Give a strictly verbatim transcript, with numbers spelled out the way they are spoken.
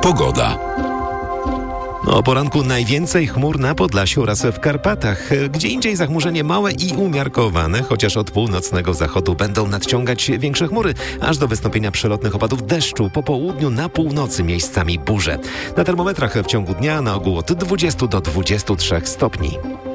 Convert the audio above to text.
Pogoda. No, o poranku najwięcej chmur na Podlasiu oraz w Karpatach. Gdzie indziej zachmurzenie małe i umiarkowane, chociaż od północnego zachodu będą nadciągać większe chmury, aż do wystąpienia przelotnych opadów deszczu. Po południu na północy miejscami burze. Na termometrach w ciągu dnia na ogół od dwudziestu do dwudziestu trzech stopni.